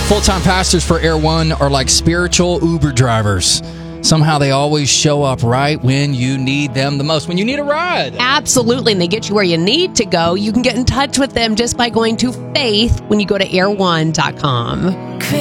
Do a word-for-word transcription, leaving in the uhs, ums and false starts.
Full-time pastors for Air One are like spiritual Uber drivers. Somehow they always show up right when you need them the most, when you need a ride. Absolutely, and they get you where you need to go. You can get in touch with them just by going to Faith when you go to air one dot com.